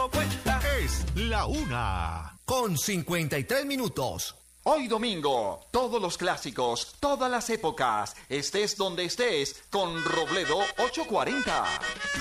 dado cuenta. Es la 1:53. Hoy domingo, todos los clásicos, todas las épocas, estés donde estés, con Robledo 840.